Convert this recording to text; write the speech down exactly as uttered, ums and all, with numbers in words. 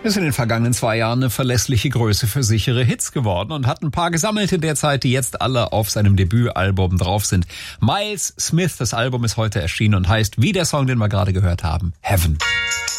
Ist in den vergangenen zwei Jahren eine verlässliche Größe für sichere Hits geworden und hat ein paar gesammelt in der Zeit, die jetzt alle auf seinem Debütalbum drauf sind. Miles Smith, das Album ist heute erschienen und heißt, wie der Song, den wir gerade gehört haben, Heaven.